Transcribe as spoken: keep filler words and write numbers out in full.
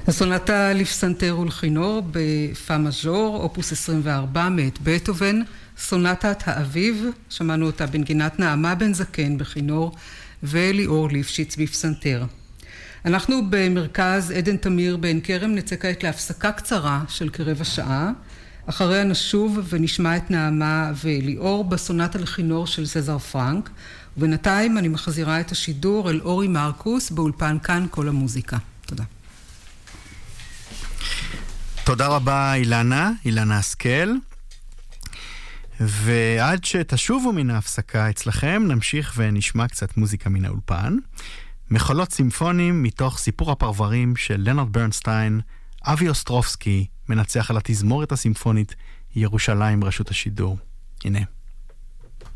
הסונטה לפסנתר ולכינור בפא מז'ור, אופוס עשרים וארבע מאת בטהובן, סונטת האביב, שמענו אותה בנגינת נעמה בן זקן בכינור, וליאור ליפשיץ בפסנתר. אנחנו במרכז עדן תמיר בעין כרם, נצא כעת להפסקה קצרה של כרבע שעה, אחריה נשוב ונשמע את נעמה וליאור בסונטה לכינור של סזר פרנק, ובינתיים אני מחזירה את השידור אל אורי מרקוס באולפן כאן כל המוזיקה. תודה. תודה רבה אילנה, אילנה השכל. ועד שתשובו מן ההפסקה אצלכם, נמשיך ונשמע קצת מוזיקה מן האולפן. מחולות סימפונים מתוך סיפור הפרברים של לנרד ברנסטיין, אבי אוסטרובסקי מנצח על התזמורת הסימפונית ירושלים רשות השידור. הנה.